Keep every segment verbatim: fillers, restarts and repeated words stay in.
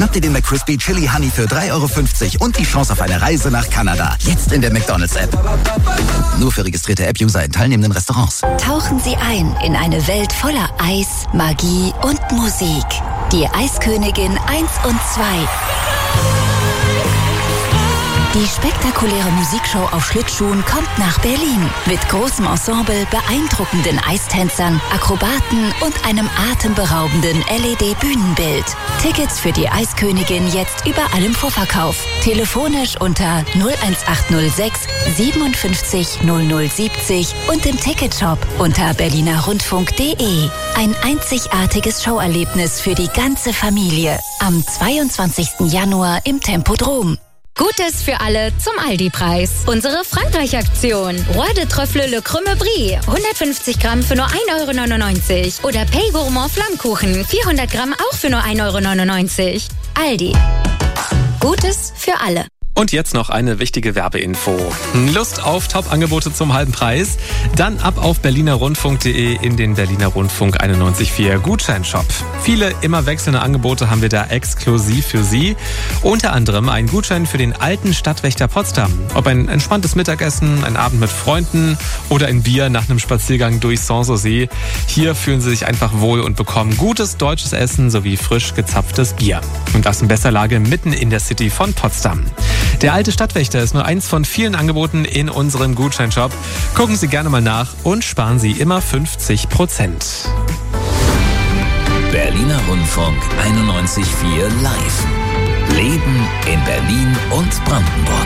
schnappt dir den McCrispy Chili Honey für drei Euro fünfzig und die Chance auf eine Reise nach Kanada. Jetzt in der McDonald's-App. Nur für registrierte App-User in teilnehmenden Restaurants. Tauchen Sie ein in eine Welt voller Eis, Magie und Musik. Die Eiskönigin eins und zwei. Die spektakuläre Musikshow auf Schlittschuhen kommt nach Berlin. Mit großem Ensemble, beeindruckenden Eistänzern, Akrobaten und einem atemberaubenden L E D-Bühnenbild. Tickets für die Eiskönigin jetzt überall im Vorverkauf. Telefonisch unter null eins acht null sechs siebenundfünfzig null null siebzig und im Ticketshop unter berliner rundfunk punkt de. Ein einzigartiges Showerlebnis für die ganze Familie. Am zweiundzwanzigsten Januar im Tempodrom. Gutes für alle zum Aldi-Preis. Unsere Frankreich-Aktion. Roi de Trüffle Le Crème Brie. hundertfünfzig Gramm für nur ein Euro neunundneunzig. Oder Pay Gourmand Flammkuchen. vierhundert Gramm auch für nur ein Euro neunundneunzig. Aldi. Gutes für alle. Und jetzt noch eine wichtige Werbeinfo. Lust auf Top-Angebote zum halben Preis? Dann ab auf berliner rundfunk punkt de in den Berliner Rundfunk einundneunzig Komma vier Gutscheinshop. Viele immer wechselnde Angebote haben wir da exklusiv für Sie. Unter anderem ein Gutschein für den alten Stadtwächter Potsdam. Ob ein entspanntes Mittagessen, ein Abend mit Freunden oder ein Bier nach einem Spaziergang durch Sanssouci. Hier fühlen Sie sich einfach wohl und bekommen gutes deutsches Essen sowie frisch gezapftes Bier. Und das in bester Lage mitten in der City von Potsdam. Der alte Stadtwächter ist nur eins von vielen Angeboten in unserem Gutscheinshop. Gucken Sie gerne mal nach und sparen Sie immer fünfzig Prozent. Berliner Rundfunk einundneunzig Komma vier live. Leben in Berlin und Brandenburg.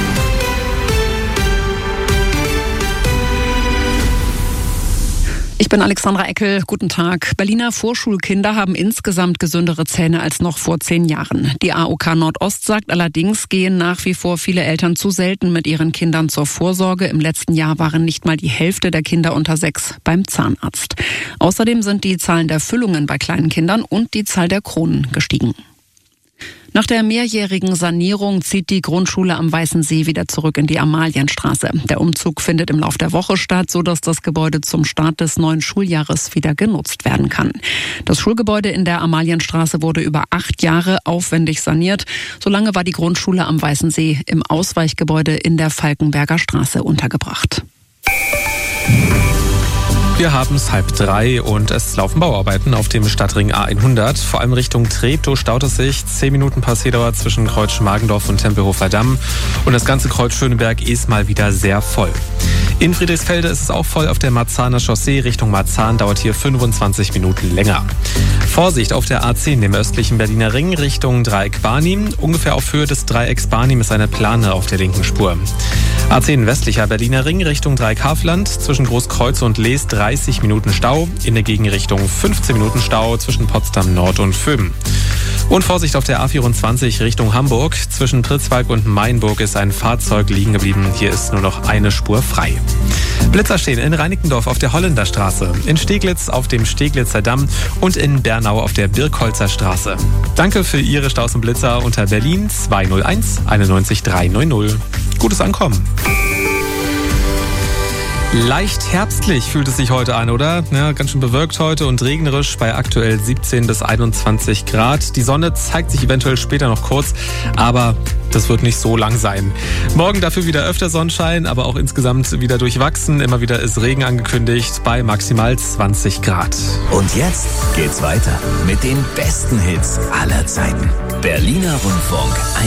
Ich bin Alexandra Eckel. Guten Tag. Berliner Vorschulkinder haben insgesamt gesündere Zähne als noch vor zehn Jahren. Die A O K Nordost sagt allerdings, gehen nach wie vor viele Eltern zu selten mit ihren Kindern zur Vorsorge. Im letzten Jahr waren nicht mal die Hälfte der Kinder unter sechs beim Zahnarzt. Außerdem sind die Zahlen der Füllungen bei kleinen Kindern und die Zahl der Kronen gestiegen. Nach der mehrjährigen Sanierung zieht die Grundschule am Weißensee wieder zurück in die Amalienstraße. Der Umzug findet im Lauf der Woche statt, sodass das Gebäude zum Start des neuen Schuljahres wieder genutzt werden kann. Das Schulgebäude in der Amalienstraße wurde über acht Jahre aufwendig saniert. Solange war die Grundschule am Weißensee im Ausweichgebäude in der Falkenberger Straße untergebracht. Wir haben es halb drei und es laufen Bauarbeiten auf dem Stadtring A hundert. Vor allem Richtung Treptow staut es sich. Zehn Minuten Passadauer zwischen Kreuz Schmargendorf und Tempelhofer Damm. Und das ganze Kreuz Schöneberg ist mal wieder sehr voll. In Friedrichsfelde ist es auch voll auf der Marzahner Chaussee. Richtung Marzahn dauert hier fünfundzwanzig Minuten länger. Vorsicht auf der A zehn, dem östlichen Berliner Ring, Richtung Dreieck Barnim. Ungefähr auf Höhe des Dreiecks Barnim ist eine Plane auf der linken Spur. A zehn westlicher Berliner Ring, Richtung Dreieck Hafland. Zwischen Großkreuz und Lees dreißig Minuten Stau. In der Gegenrichtung fünfzehn Minuten Stau zwischen Potsdam Nord und Föben. Und Vorsicht auf der A vierundzwanzig Richtung Hamburg. Zwischen Pritzwalk und Mainburg ist ein Fahrzeug liegen geblieben. Hier ist nur noch eine Spur frei. Blitzer stehen in Reinickendorf auf der Holländerstraße, in Steglitz auf dem Steglitzer Damm und in Bernau auf der Birkholzer Straße. Danke für Ihre Staus und Blitzer unter Berlin zwei null eins einundneunzig drei neun null. Gutes Ankommen. Leicht herbstlich fühlt es sich heute an, oder? Ja, ganz schön bewölkt heute und regnerisch bei aktuell siebzehn bis einundzwanzig Grad. Die Sonne zeigt sich eventuell später noch kurz, aber das wird nicht so lang sein. Morgen dafür wieder öfter Sonnenschein, aber auch insgesamt wieder durchwachsen. Immer wieder ist Regen angekündigt bei maximal zwanzig Grad. Und jetzt geht's weiter mit den besten Hits aller Zeiten. Berliner Rundfunk